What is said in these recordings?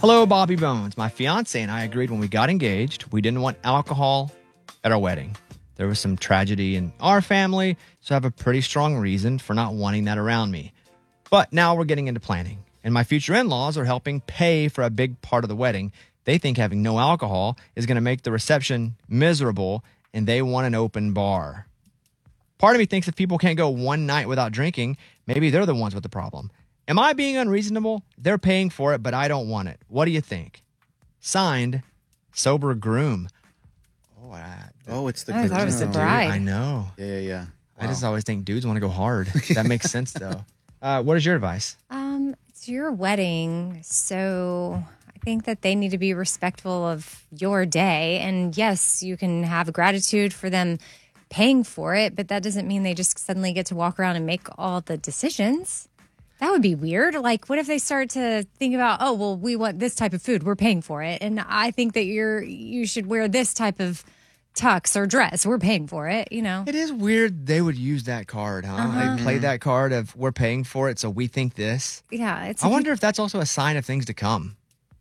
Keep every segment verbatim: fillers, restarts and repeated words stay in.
Hello, Bobby Bones. My fiance and I agreed when we got engaged, we didn't want alcohol at our wedding. There was some tragedy in our family, so I have a pretty strong reason for not wanting that around me. But now we're getting into planning, and my future in-laws are helping pay for a big part of the wedding. They think having no alcohol is going to make the reception miserable, and they want an open bar. Part of me thinks if people can't go one night without drinking, maybe they're the ones with the problem. Am I being unreasonable? They're paying for it, but I don't want it. What do you think? Signed, Sober Groom. Oh, I, oh it's the I thought it was the Dude, bride. I know. Yeah, yeah, yeah. I just always think dudes want to go hard. That makes sense, though. Uh, what is your advice? Um, it's your wedding, so I think that they need to be respectful of your day. And yes, you can have gratitude for them paying for it, but that doesn't mean they just suddenly get to walk around and make all the decisions. That would be weird. Like, what if they start to think about, oh, well, we want this type of food, we're paying for it, and I think that you're you should wear this type of tux or dress, we're paying for it. You know, It is weird they would use that card, huh? Uh-huh. They play that card of we're paying for it, so we think this. yeah. It's I wonder if that's also a sign of things to come.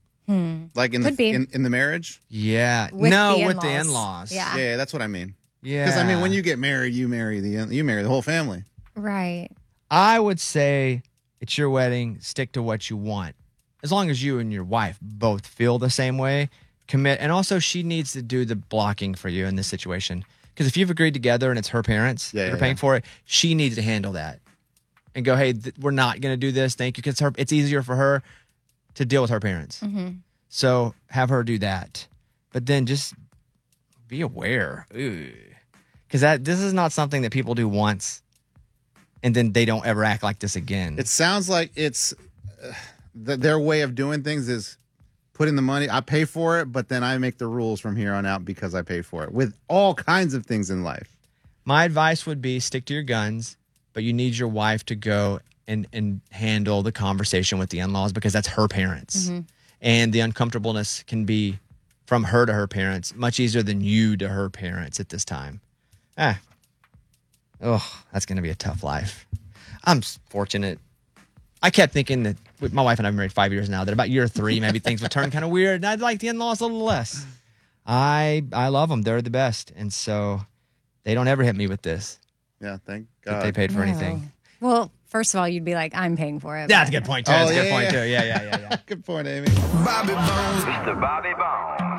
Like in Could the be. in, in the marriage? Yeah. With no, the with the in-laws. in-laws. Yeah. Yeah, that's what I mean. Yeah. Because I mean, when you get married, you marry the you marry the whole family. right. I would say it's your wedding. Stick to what you want. As long as you and your wife both feel the same way, commit. And also, she needs to do the blocking for you in this situation. Because if you've agreed together and it's her parents Yeah, that yeah, are paying yeah. for it, she needs to handle that and go, hey, th- we're not going to do this. Thank you. Because her, it's easier for her to deal with her parents. So have her do that. But then just be aware. Because that this is not something that people do once and then they don't ever act like this again. It sounds like it's uh, th- their way of doing things is putting the money. I pay for it, but then I make the rules from here on out because I paid for it with all kinds of things in life. My advice would be stick to your guns, but you need your wife to go and, and handle the conversation with the in-laws because that's her parents. And the uncomfortableness can be from her to her parents much easier than you to her parents at this time. Ah. Oh, that's going to be a tough life. I'm s- fortunate. I kept thinking that with my wife and I've been married five years now, that about year three, maybe things would turn kind of weird. And I'd like the in-laws a little less. I I love them. They're the best. And so they don't ever hit me with this, Yeah, thank that God. they paid for No. anything. Well, first of all, you'd be like, I'm paying for it. That's a but- good point, too. Oh, That's a yeah, good point, yeah. too. Yeah, yeah, yeah, yeah. Good point, Amy. Mister Bobby Bones.